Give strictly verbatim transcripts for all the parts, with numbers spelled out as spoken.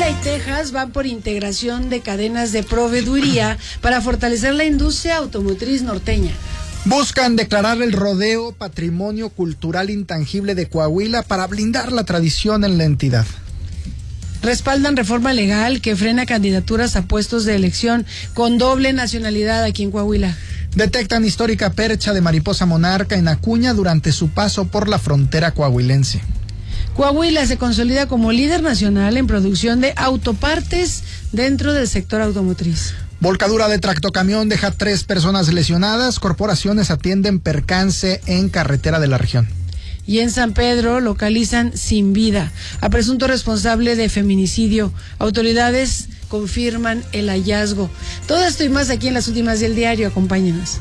Coahuila y Texas van por integración de cadenas de proveeduría para fortalecer la industria automotriz norteña. Buscan declarar el rodeo Patrimonio Cultural Intangible de Coahuila para blindar la tradición en la entidad. Respaldan reforma legal que frena candidaturas a puestos de elección con doble nacionalidad aquí en Coahuila. Detectan histórica percha de mariposa monarca en Acuña durante su paso por la frontera coahuilense. Coahuila se consolida como líder nacional en producción de autopartes dentro del sector automotriz. Volcadura de tractocamión deja tres personas lesionadas. Corporaciones atienden percance en carretera de la región. Y en San Pedro localizan sin vida a presunto responsable de feminicidio. Autoridades confirman el hallazgo. Todo esto y más aquí en las últimas del diario. Acompáñenos.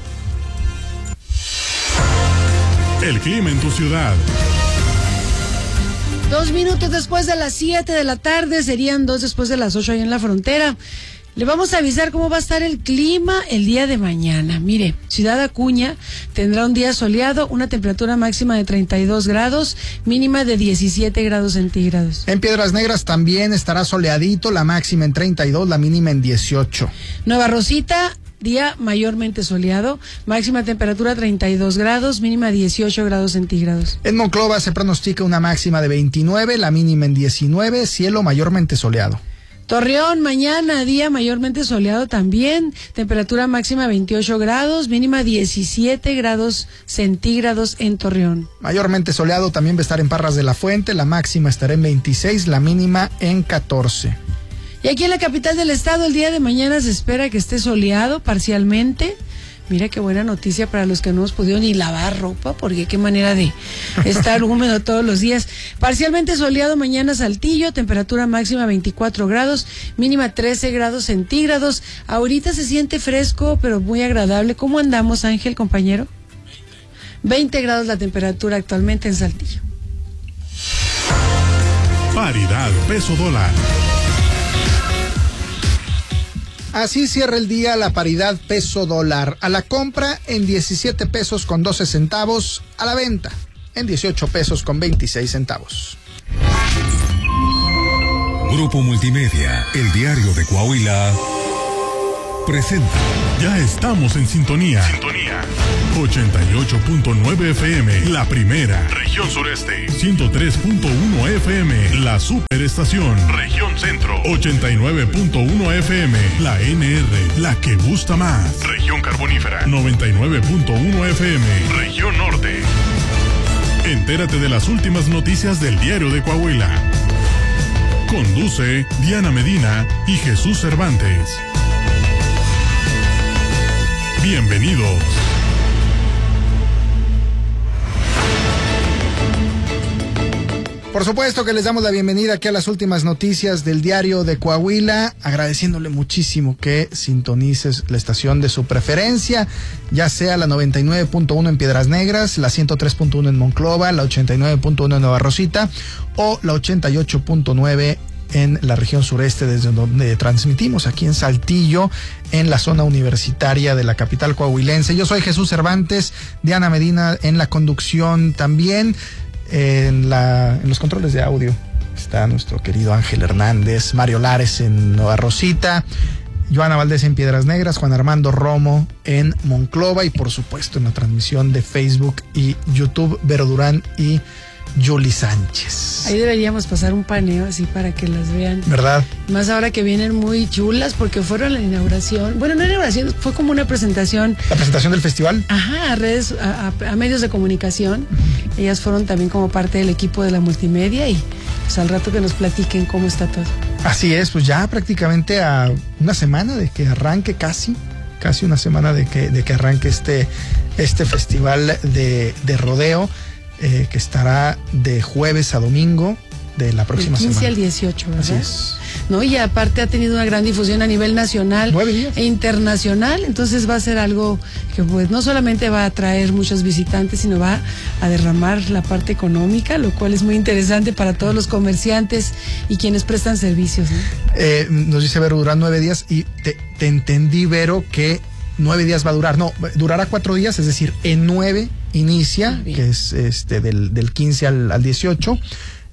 El clima en tu ciudad. Dos minutos después de las siete de la tarde, serían dos después de las ocho ahí en la frontera. Le vamos a avisar cómo va a estar el clima el día de mañana. Mire, Ciudad Acuña tendrá un día soleado, una temperatura máxima de treinta y dos grados, mínima de diecisiete grados centígrados. En Piedras Negras también estará soleadito, la máxima en treinta y dos, la mínima en dieciocho. Nueva Rosita, día mayormente soleado, máxima temperatura treinta y dos grados, mínima dieciocho grados centígrados. En Monclova se pronostica una máxima de veintinueve, la mínima en diecinueve, cielo mayormente soleado. Torreón, mañana, día mayormente soleado también, temperatura máxima veintiocho grados, mínima diecisiete grados centígrados en Torreón. Mayormente soleado también va a estar en Parras de la Fuente, la máxima estará en veintiséis, la mínima en catorce. Y aquí en la capital del estado, el día de mañana se espera que esté soleado parcialmente. Mira qué buena noticia para los que no hemos podido ni lavar ropa, porque qué manera de estar húmedo todos los días. Parcialmente soleado mañana Saltillo, temperatura máxima veinticuatro grados, mínima trece grados centígrados. Ahorita se siente fresco, pero muy agradable. ¿Cómo andamos, Ángel, compañero? veinte grados la temperatura actualmente en Saltillo. Paridad peso dólar. Así cierra el día la paridad peso dólar. A la compra en diecisiete pesos con doce centavos, a la venta en dieciocho pesos con veintiséis centavos. Grupo Multimedia, el diario de Coahuila, presenta. Ya estamos en sintonía. Sintonía. ochenta y ocho punto nueve F M, la primera. Región Sureste. ciento tres punto uno F M, la superestación. Región Centro. ochenta y nueve punto uno F M, la N R, la que gusta más. Región Carbonífera. noventa y nueve punto uno F M, Región Norte. Entérate de las últimas noticias del diario de Coahuila. Conduce Diana Medina y Jesús Cervantes. Bienvenidos. Por supuesto que les damos la bienvenida aquí a las últimas noticias del diario de Coahuila, agradeciéndole muchísimo que sintonices la estación de su preferencia, ya sea la noventa y nueve punto uno en Piedras Negras, la ciento tres punto uno en Monclova, la ochenta y nueve punto uno en Nueva Rosita o la ochenta y ocho punto nueve en la región sureste, desde donde transmitimos aquí en Saltillo, en la zona universitaria de la capital coahuilense. Yo soy Jesús Cervantes, Diana Medina en la conducción también, en, la, en los controles de audio está nuestro querido Ángel Hernández, Mario Lares en Nueva Rosita, Joana Valdés en Piedras Negras, Juan Armando Romo en Monclova y por supuesto en la transmisión de Facebook y YouTube, Vero Durán y Yuli Sánchez. Ahí deberíamos pasar un paneo así para que las vean. ¿Verdad? Más ahora que vienen muy chulas porque fueron a la inauguración. Bueno, no inauguración, fue como una presentación. ¿La presentación del festival? Ajá, a redes, a, a, a medios de comunicación. Uh-huh. Ellas fueron también como parte del equipo de la multimedia y pues al rato que nos platiquen cómo está todo. Así es, pues ya prácticamente a una semana de que arranque casi, casi una semana de que, de que arranque este, este festival de, de rodeo. Eh, que estará de jueves a domingo de la próxima semana. Del quince al dieciocho, ¿verdad? Así es. No, y aparte ha tenido una gran difusión a nivel nacional Nueve días. e internacional, entonces va a ser algo que pues no solamente va a atraer muchos visitantes, sino va a derramar la parte económica, lo cual es muy interesante para todos los comerciantes y quienes prestan servicios, ¿no? Eh, nos dice Vero, duran nueve días y te, te entendí, Vero, que nueve días va a durar. No, durará cuatro días, es decir, en nueve inicia, ah, que es este del, del quince al, al dieciocho.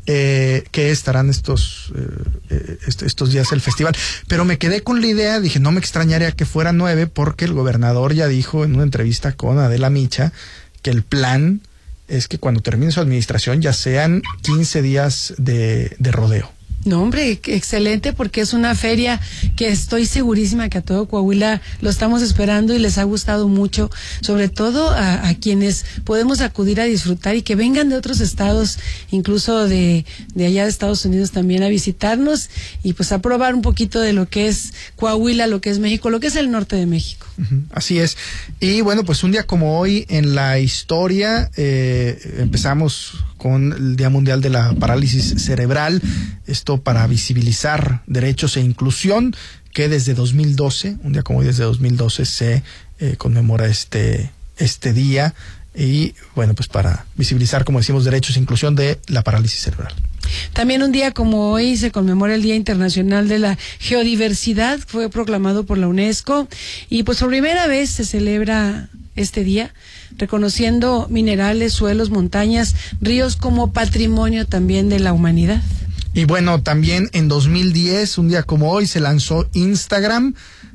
eh, que estarán estos, eh, est- estos días el festival. Pero me quedé con la idea, dije, no me extrañaría que fuera nueve, porque el gobernador ya dijo en una entrevista con Adela Micha que el plan es que cuando termine su administración ya sean quince días de, de rodeo. No, hombre, excelente, porque es una feria que estoy segurísima que a todo Coahuila lo estamos esperando y les ha gustado mucho, sobre todo a, a quienes podemos acudir a disfrutar y que vengan de otros estados, incluso de, de allá de Estados Unidos también, a visitarnos y pues a probar un poquito de lo que es Coahuila, lo que es México, lo que es el norte de México. Uh-huh, así es. Y bueno, pues un día como hoy en la historia, eh, empezamos con el Día Mundial de la Parálisis Cerebral, esto para visibilizar derechos e inclusión, que desde dos mil doce, un día como hoy desde dos mil doce se eh, conmemora este, este día, y bueno, pues para visibilizar, como decimos, derechos e inclusión de la parálisis cerebral. También un día como hoy se conmemora el Día Internacional de la Geodiversidad, fue proclamado por la UNESCO, y pues por primera vez se celebra este día, reconociendo minerales, suelos, montañas, ríos como patrimonio también de la humanidad. Y bueno, también en dos mil diez, un día como hoy, se lanzó Instagram,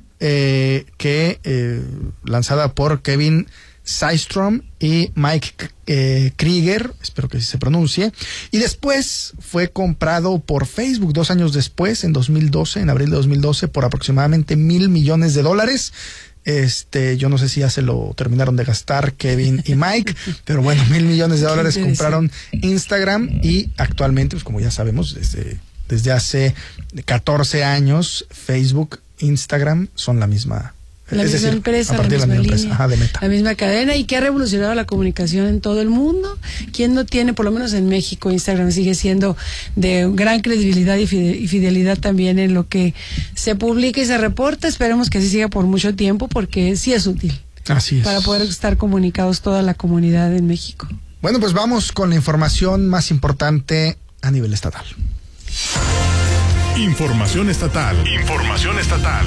eh, que eh, lanzada por Kevin Systrom y Mike eh, Krieger, espero que así se pronuncie, y después fue comprado por Facebook dos años después, en dos mil doce, en abril de dos mil doce, por aproximadamente mil millones de dólares. Este, yo no sé si ya se lo terminaron de gastar Kevin y Mike, pero bueno, mil millones de dólares compraron Instagram, y actualmente, pues como ya sabemos, desde, desde hace catorce años, Facebook, Instagram son la misma. La es misma decir, empresa, a partir la de la misma misma línea, empresa, ajá, de Meta. La misma cadena, y que ha revolucionado la comunicación en todo el mundo. ¿Quién no tiene, por lo menos en México, Instagram sigue siendo de gran credibilidad y fidelidad también en lo que se publica y se reporta? Esperemos que así siga por mucho tiempo, porque sí es útil. Así es. Para poder estar comunicados toda la comunidad en México. Bueno, pues vamos con la información más importante a nivel estatal. Información estatal. Información estatal.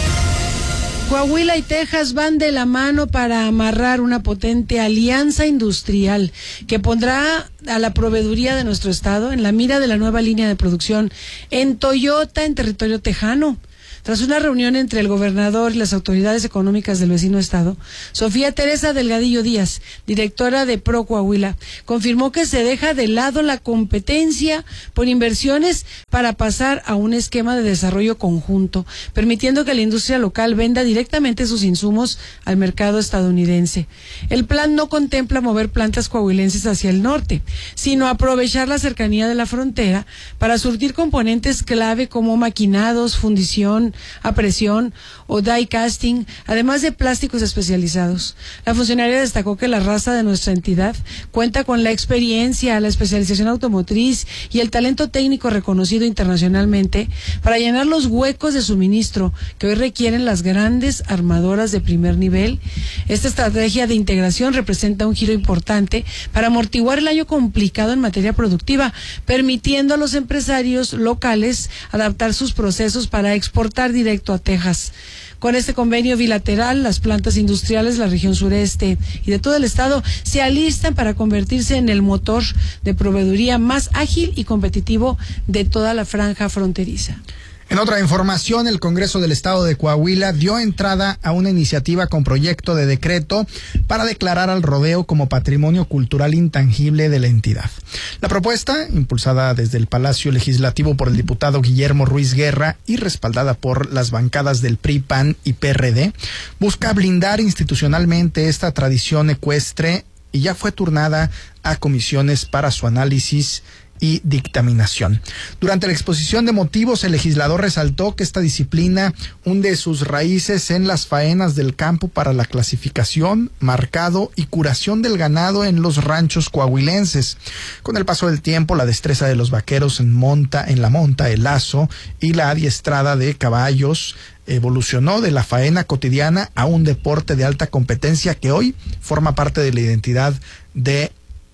Coahuila y Texas van de la mano para amarrar una potente alianza industrial que pondrá a la proveeduría de nuestro estado en la mira de la nueva línea de producción en Toyota, en territorio tejano. Tras una reunión entre el gobernador y las autoridades económicas del vecino estado, Sofía Teresa Delgadillo Díaz, directora de Pro Coahuila, confirmó que se deja de lado la competencia por inversiones para pasar a un esquema de desarrollo conjunto, permitiendo que la industria local venda directamente sus insumos al mercado estadounidense. El plan no contempla mover plantas coahuilenses hacia el norte, sino aprovechar la cercanía de la frontera para surtir componentes clave como maquinados, fundición a presión o die casting, además de plásticos especializados. La funcionaria destacó que la raza de nuestra entidad cuenta con la experiencia, la especialización automotriz y el talento técnico reconocido internacionalmente para llenar los huecos de suministro que hoy requieren las grandes armadoras de primer nivel. Esta estrategia de integración representa un giro importante para amortiguar el año complicado en materia productiva, permitiendo a los empresarios locales adaptar sus procesos para exportar directo a Texas. Con este convenio bilateral, las plantas industriales de la región sureste y de todo el estado se alistan para convertirse en el motor de proveeduría más ágil y competitivo de toda la franja fronteriza. En otra información, el Congreso del Estado de Coahuila dio entrada a una iniciativa con proyecto de decreto para declarar al rodeo como patrimonio cultural intangible de la entidad. La propuesta, impulsada desde el Palacio Legislativo por el diputado Guillermo Ruiz Guerra y respaldada por las bancadas del P R I, P A N y P R D, busca blindar institucionalmente esta tradición ecuestre y ya fue turnada a comisiones para su análisis y dictaminación. Durante la exposición de motivos, el legislador resaltó que esta disciplina hunde sus raíces en las faenas del campo para la clasificación, marcado y curación del ganado en los ranchos coahuilenses. Con el paso del tiempo, la destreza de los vaqueros en monta, en la monta, el lazo y la adiestrada de caballos evolucionó de la faena cotidiana a un deporte de alta competencia que hoy forma parte de la identidad de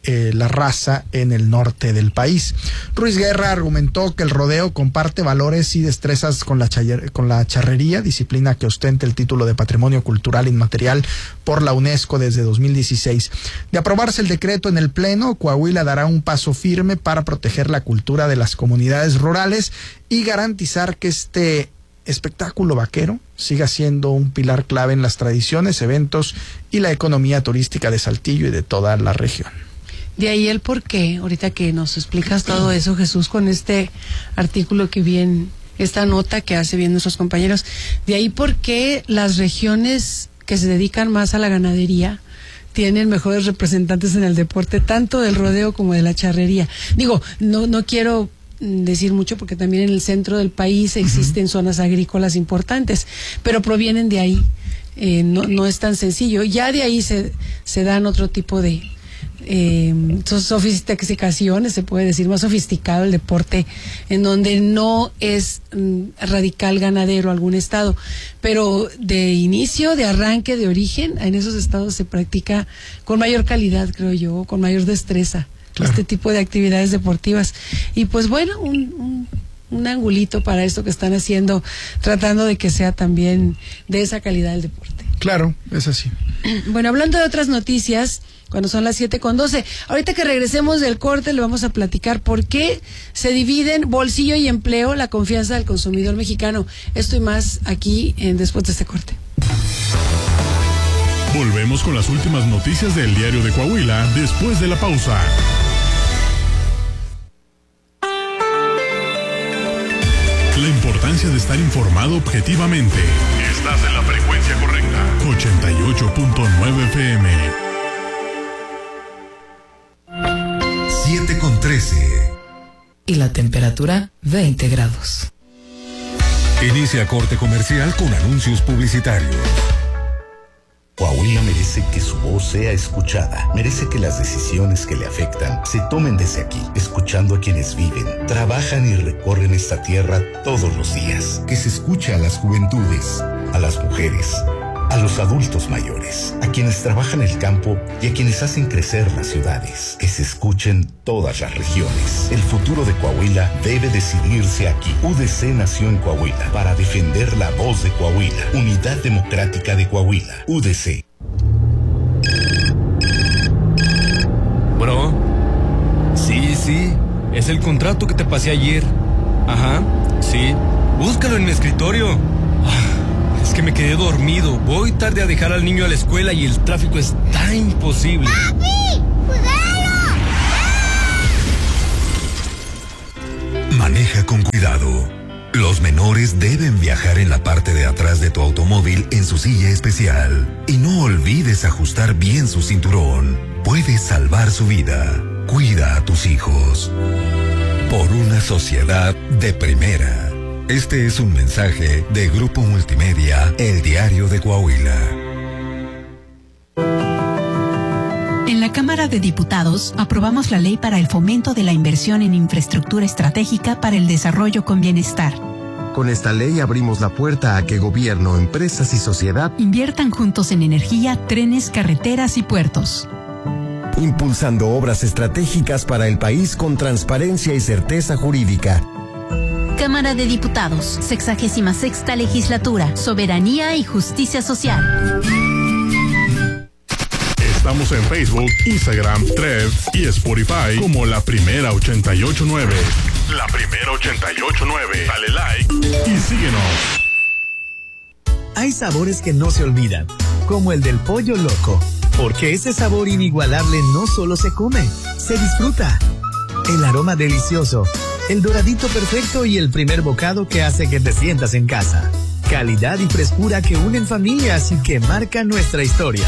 eh, la raza en el norte del país. Ruiz Guerra argumentó que el rodeo comparte valores y destrezas con la, chayer, con la charrería, disciplina que ostenta el título de Patrimonio Cultural Inmaterial por la UNESCO desde dos mil dieciséis. De aprobarse el decreto en el Pleno, Coahuila dará un paso firme para proteger la cultura de las comunidades rurales y garantizar que este espectáculo vaquero siga siendo un pilar clave en las tradiciones, eventos y la economía turística de Saltillo y de toda la región. De ahí el por qué, ahorita que nos explicas todo eso, Jesús, con este artículo que bien, esta nota que hace bien nuestros compañeros, de ahí por qué las regiones que se dedican más a la ganadería tienen mejores representantes en el deporte, tanto del rodeo como de la charrería. Digo, no, no quiero decir mucho porque también en el centro del país existen uh-huh. zonas agrícolas importantes, pero provienen de ahí. Eh, no, no es tan sencillo. Ya de ahí se, se dan otro tipo de eh, sofisticaciones, se puede decir, más sofisticado el deporte, en donde no es mm, radical ganadero algún estado, pero de inicio, de arranque, de origen, en esos estados se practica con mayor calidad, creo yo, con mayor destreza. Claro. Este tipo de actividades deportivas. Y pues bueno, un, un, un angulito para esto que están haciendo, tratando de que sea también de esa calidad el deporte. Claro, es así. Bueno, hablando de otras noticias, cuando son las siete con doce, ahorita que regresemos del corte le vamos a platicar por qué se dividen bolsillo y empleo, la confianza del consumidor mexicano. Esto y más aquí en después de este corte. Volvemos con las últimas noticias del Diario de Coahuila después de la pausa. La importancia de estar informado objetivamente. Estás en la frecuencia correcta. ochenta y ocho punto nueve F M. siete con trece. Y la temperatura veinte grados. Inicia corte comercial con anuncios publicitarios. Coahuila merece que su voz sea escuchada, merece que las decisiones que le afectan se tomen desde aquí, escuchando a quienes viven, trabajan y recorren esta tierra todos los días. Que se escuche a las juventudes, a las mujeres, a los adultos mayores, a quienes trabajan el campo y a quienes hacen crecer las ciudades. Que se escuchen todas las regiones. El futuro de Coahuila debe decidirse aquí. U D C nació en Coahuila para defender la voz de Coahuila. Unidad Democrática de Coahuila. U D C. Bro, sí, sí, es el contrato que te pasé ayer. Ajá, sí, búscalo en mi escritorio. Es que me quedé dormido. Voy tarde a dejar al niño a la escuela y el tráfico está imposible. ¡Papi! ¡Cuidado! Maneja con cuidado. Los menores deben viajar en la parte de atrás de tu automóvil en su silla especial. Y no olvides ajustar bien su cinturón. Puedes salvar su vida. Cuida a tus hijos. Por una sociedad de primera. Este es un mensaje de Grupo Multimedia, El Diario de Coahuila. En la Cámara de Diputados aprobamos la ley para el fomento de la inversión en infraestructura estratégica para el desarrollo con bienestar. Con esta ley abrimos la puerta a que gobierno, empresas y sociedad inviertan juntos en energía, trenes, carreteras y puertos. Impulsando obras estratégicas para el país con transparencia y certeza jurídica. Cámara de Diputados, sexagésima sexta legislatura, soberanía y justicia social. Estamos en Facebook, Instagram, Threads y Spotify como La Primera ochenta y ocho nueve. La Primera ochenta y ocho nueve. Dale like y síguenos. Hay sabores que no se olvidan, como el del pollo loco, porque ese sabor inigualable no solo se come, se disfruta. El aroma delicioso, el doradito perfecto y el primer bocado que hace que te sientas en casa. Calidad y frescura que unen familias y que marcan nuestra historia.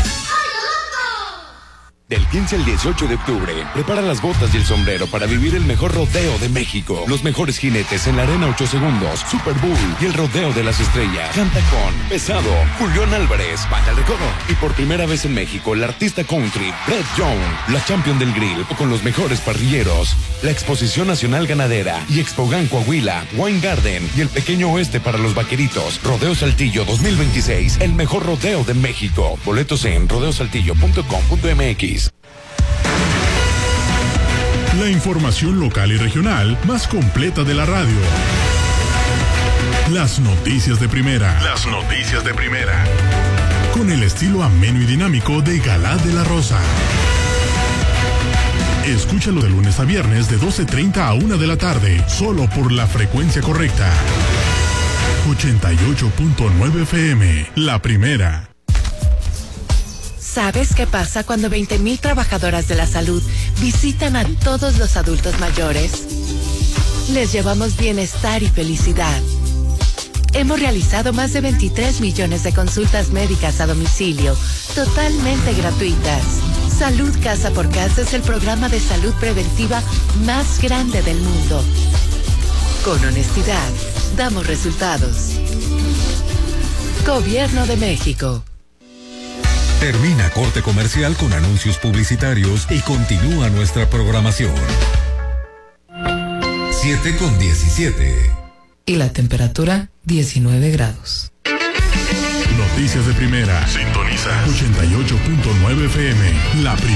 Del quince al dieciocho de octubre, prepara las botas y el sombrero para vivir el mejor rodeo de México. Los mejores jinetes en la arena ocho segundos, Super Bowl y el rodeo de las estrellas. Canta con Pesado, Julián Álvarez, Pata el Recodo. Y por primera vez en México, el artista country Brett Young, la champion del grill con los mejores parrilleros. La Exposición Nacional Ganadera y Expogan Coahuila, Wine Garden y el Pequeño Oeste para los vaqueritos. Rodeo Saltillo dos mil veintiséis, el mejor rodeo de México. Boletos en rodeo saltillo punto com punto m x. La información local y regional más completa de la radio. Las noticias de primera. Las noticias de primera. Con el estilo ameno y dinámico de Galá de la Rosa. Escúchalo de lunes a viernes de doce treinta a una de la tarde, solo por la frecuencia correcta. ochenta y ocho punto nueve F M, la primera. ¿Sabes qué pasa cuando veinte mil trabajadoras de la salud visitan a todos los adultos mayores? Les llevamos bienestar y felicidad. Hemos realizado más de veintitrés millones de consultas médicas a domicilio, totalmente gratuitas. Salud Casa por Casa es el programa de salud preventiva más grande del mundo. Con honestidad, damos resultados. Gobierno de México. Termina corte comercial con anuncios publicitarios y continúa nuestra programación. siete con diecisiete. Y la temperatura, diecinueve grados. Noticias de primera. Sintoniza ochenta y ocho punto nueve F M, la primera.